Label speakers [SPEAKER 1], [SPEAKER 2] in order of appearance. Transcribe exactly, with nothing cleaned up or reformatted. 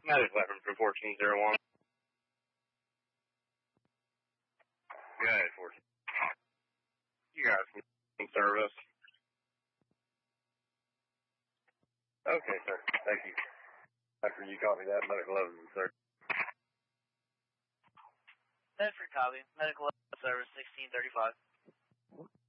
[SPEAKER 1] Medic weapon for fourteen zero one. Good, fourteen. You guys can service. Okay, sir. Thank you. After you copy that, medical eleven, sir.
[SPEAKER 2] Bedford copy. Medical service sixteen thirty-five.